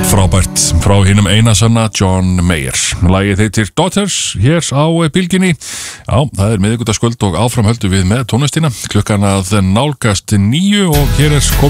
Frábært frá hinum einasanna John Mayer. Lagið heitir Daughters hér á Bylgjunni. Já, það miðvikudagskvöld og áfram höldum við með tónlistina. Klukkan að nálgast 9 og hér komið